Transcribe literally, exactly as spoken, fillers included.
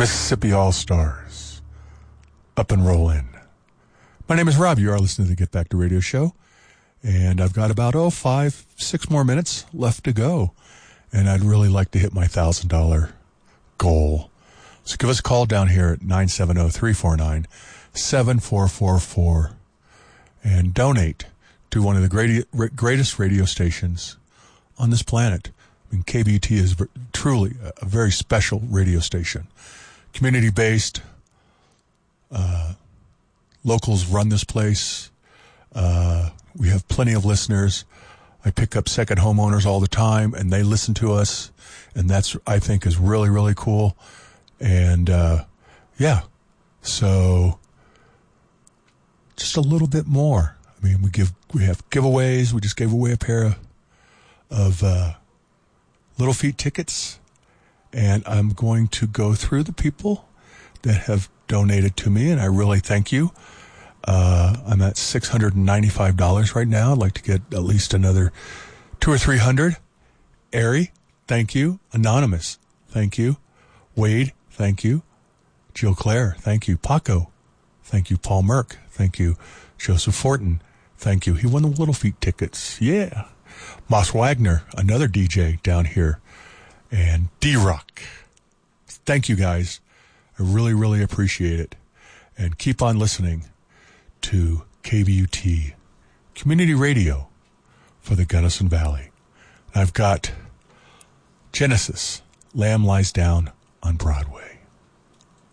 Mississippi All-Stars. Up and roll in. My name is Rob. You are listening to the Get Back to Radio Show. And I've got about, oh, five, six more minutes left to go. And I'd really like to hit my one thousand dollars goal. So give us a call down here at nine seven zero, three four nine, seven four four four and donate to one of the great, greatest radio stations on this planet. I mean, K B U T is truly a very special radio station. Community-based. Uh, locals run this place. Uh, we have plenty of listeners. I pick up second homeowners all the time, and they listen to us. And that's, I think, is really, really cool. And, uh, yeah. So, just a little bit more. I mean, we give, we have giveaways. We just gave away a pair of, of, uh, Little Feat tickets. And I'm going to go through the people that have donated to me, and I really thank you. Uh, I'm at six hundred ninety-five dollars right now. I'd like to get at least another two or three hundred. Ari, thank you. Anonymous, thank you. Wade, thank you. Jill Clare, thank you. Paco, thank you. Paul Merck, thank you. Joseph Fortin, thank you. He won the Little Feat tickets. Yeah. Moss Wagner, another D J down here. And D-Rock. Thank you, guys. I really, really appreciate it. And keep on listening to K B U T Community Radio for the Gunnison Valley. I've got Genesis, Lamb Lies Down on Broadway.